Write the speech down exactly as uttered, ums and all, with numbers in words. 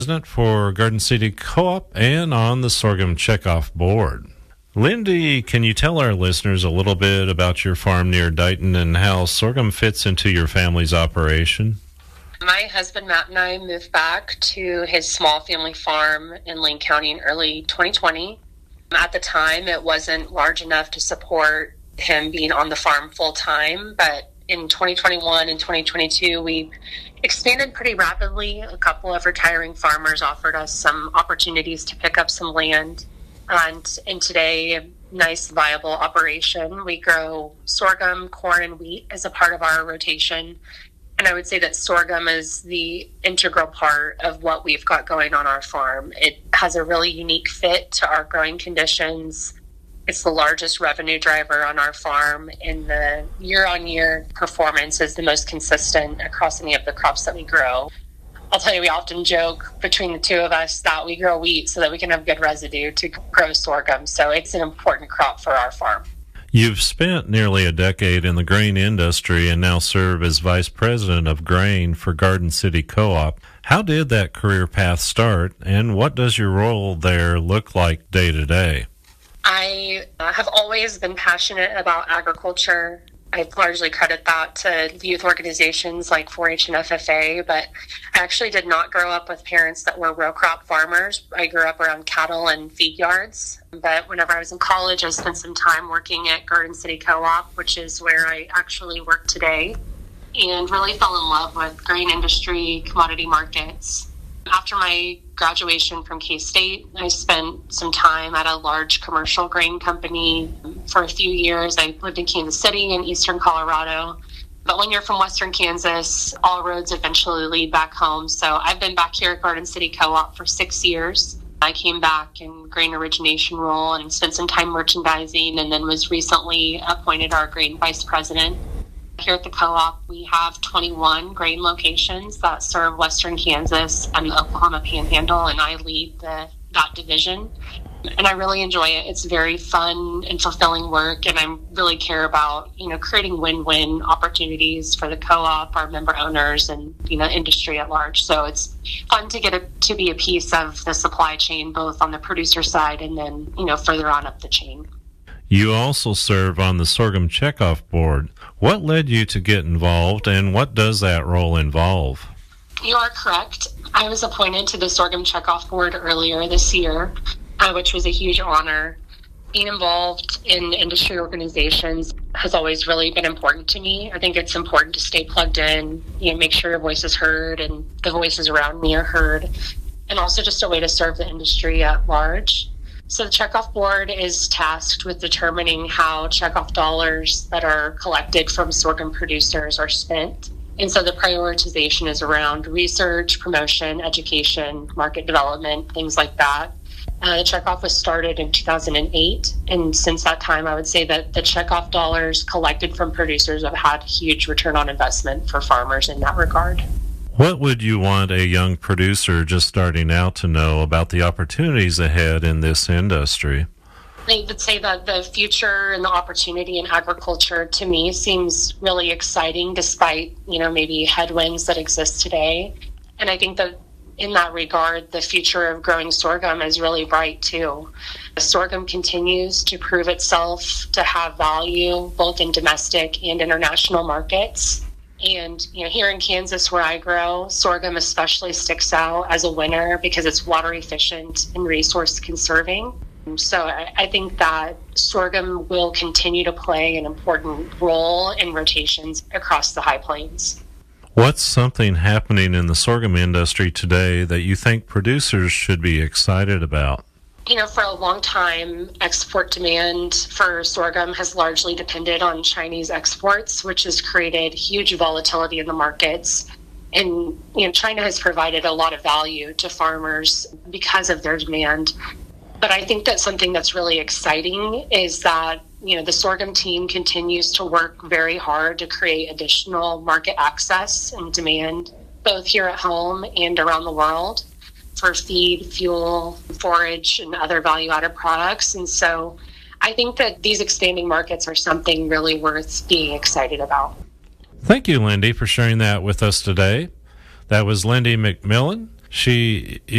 President for Garden City Co-op and on the Sorghum Checkoff Board. Lindy, can you tell our listeners a little bit about your farm near Dighton and how sorghum fits into your family's operation? My husband, Matt, and I moved back to his small family farm in Lane County in early twenty twenty. At the time, it wasn't large enough to support him being on the farm full-time, but in twenty twenty-one and twenty twenty-two, we expanded pretty rapidly. A couple of retiring farmers offered us some opportunities to pick up some land. And in today, a nice, viable operation. We grow sorghum, corn, and wheat as a part of our rotation. And I would say that sorghum is the integral part of what we've got going on our farm. It has a really unique fit to our growing conditions. It's the largest revenue driver on our farm, and the year-on-year performance is the most consistent across any of the crops that we grow. I'll tell you, we often joke between the two of us that we grow wheat so that we can have good residue to grow sorghum. So it's an important crop for our farm. You've spent nearly a decade in the grain industry and now serve as Vice President of Grain for Garden City Co-op. How did that career path start, and what does your role there look like day to day? I uh, have always been passionate about agriculture. I largely credit that to youth organizations like four H and F F A, but I actually did not grow up with parents that were row crop farmers. I grew up around cattle and feed yards. But whenever I was in college, I spent some time working at Garden City Co-op, which is where I actually work today, and really fell in love with grain industry, commodity markets. After my graduation from K-State, I spent some time at a large commercial grain company for a few years. I lived in Kansas City and eastern Colorado. But when you're from western Kansas, all roads eventually lead back home. So I've been back here at Garden City Co-op for six years. I came back in grain origination role and spent some time merchandising, and then was recently appointed our grain vice president. Here at the co-op, we have twenty-one grain locations that serve western Kansas and the Oklahoma Panhandle, and I lead the, that division. And I really enjoy it. It's very fun and fulfilling work, and I really care about, you know, creating win-win opportunities for the co-op, our member owners, and, you know, industry at large. So it's fun to get a, to be a piece of the supply chain, both on the producer side and then, you know, further on up the chain. You also serve on the Sorghum Checkoff Board. What led you to get involved, and what does that role involve? You are correct. I was appointed to the Sorghum Checkoff Board earlier this year, uh, which was a huge honor. Being involved in industry organizations has always really been important to me. I think it's important to stay plugged in, you know, make sure your voice is heard and the voices around me are heard, and also just a way to serve the industry at large. So the Checkoff Board is tasked with determining how checkoff dollars that are collected from sorghum producers are spent. And so the prioritization is around research, promotion, education, market development, things like that. Uh, the Checkoff was started in two thousand eight, and since that time, I would say that the checkoff dollars collected from producers have had huge return on investment for farmers in that regard. What would you want a young producer just starting out to know about the opportunities ahead in this industry? I would say that the future and the opportunity in agriculture to me seems really exciting despite, you know, maybe headwinds that exist today. And I think that in that regard, the future of growing sorghum is really bright too. The sorghum continues to prove itself to have value both in domestic and international markets. And, you know, here in Kansas where I grow, sorghum especially sticks out as a winner because it's water efficient and resource conserving. So I, I think that sorghum will continue to play an important role in rotations across the High Plains. What's something happening in the sorghum industry today that you think producers should be excited about? You know, for a long time, export demand for sorghum has largely depended on Chinese exports, which has created huge volatility in the markets. And, you know, China has provided a lot of value to farmers because of their demand. But I think that something that's really exciting is that, you know, the sorghum team continues to work very hard to create additional market access and demand, both here at home and around the world, for feed, fuel, forage, and other value-added products. And so I think that these expanding markets are something really worth being excited about. Thank you, Lindy, for sharing that with us today. That was Lindy McMillan, she